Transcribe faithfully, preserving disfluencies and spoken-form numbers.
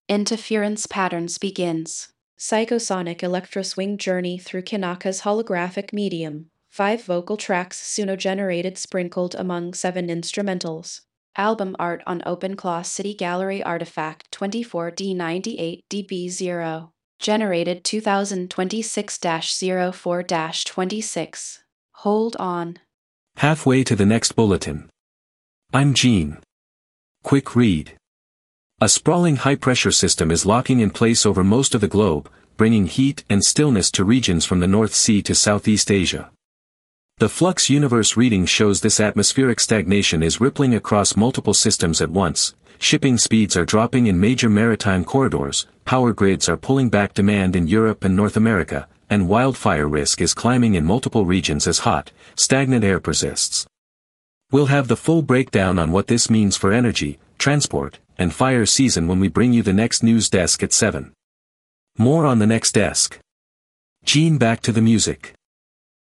Interference patterns begins. Psychosonic electro-swing journey through Kinaka's holographic medium. Five vocal tracks Suno-generated sprinkled among seven instrumentals. Album art on OpenClaw City Gallery Artifact twenty-four D ninety-eight D B zero. Generated two thousand twenty-six dash oh four dash twenty-six. Hold on. Halfway to the next bulletin. I'm Gene. Quick read. A sprawling high-pressure system is locking in place over most of the globe, bringing heat and stillness to regions from the North Sea to Southeast Asia. The Flux Universe reading shows this atmospheric stagnation is rippling across multiple systems at once. Shipping speeds are dropping in major maritime corridors, power grids are pulling back demand in Europe and North America, and wildfire risk is climbing in multiple regions as hot, stagnant air persists. We'll have the full breakdown on what this means for energy, transport, and fire season when we bring you the next news desk at seven. More on the next desk. Gene, back to the music.